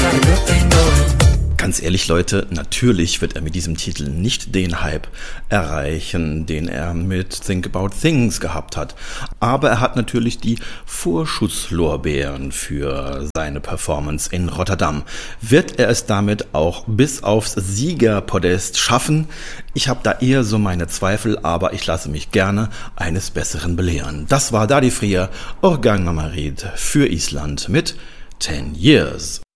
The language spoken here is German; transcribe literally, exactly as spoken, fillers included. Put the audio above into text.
got a good thing going. Ganz ehrlich, Leute, natürlich wird er mit diesem Titel nicht den Hype erreichen, den er mit Think About Things gehabt hat. Aber er hat natürlich die Vorschusslorbeeren für seine Performance in Rotterdam. Wird er es damit auch bis aufs Siegerpodest schaffen? Ich habe da eher so meine Zweifel, aber ich lasse mich gerne eines Besseren belehren. Das war Daði Freyr, Organ Mamarit für Island mit ten years.